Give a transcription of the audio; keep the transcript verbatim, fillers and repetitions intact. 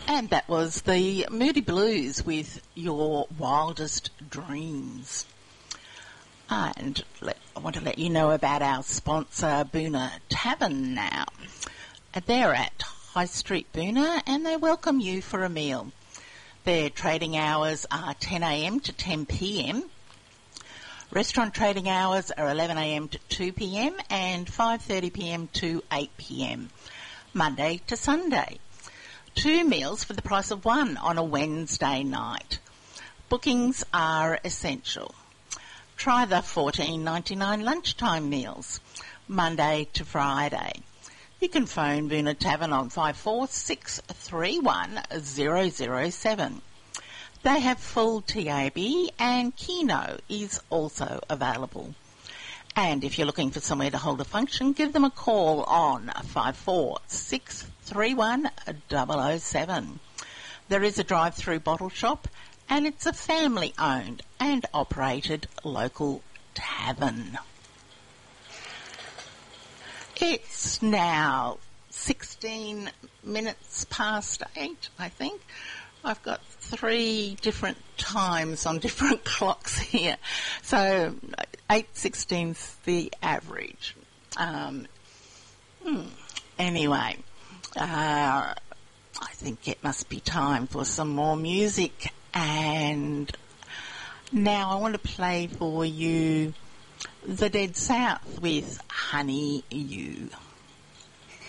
And that was the Moody Blues with Your Wildest Dreams. And let, I want to let you know about our sponsor, Boona Tavern now. They're at High Street Boona and they welcome you for a meal. Their trading hours are ten a m to ten p m. Restaurant trading hours are eleven a m to two p m and five thirty p m to eight p m, Monday to Sunday. Two meals for the price of one on a Wednesday night. Bookings are essential. Try the fourteen ninety-nine lunchtime meals, Monday to Friday. You can phone Boona Tavern on five four six three one zero zero seven. They have full T A B and Keno is also available. And if you're looking for somewhere to hold a function, give them a call on five four six three one zero zero seven. There is a drive-through bottle shop and it's a family-owned and operated local tavern. It's now sixteen minutes past eight, I think. I've got three different times on different clocks here. So eight sixteen's the average. Um, hmm. Anyway, uh, I think it must be time for some more music. And now I want to play for you The Dead South with Honey You.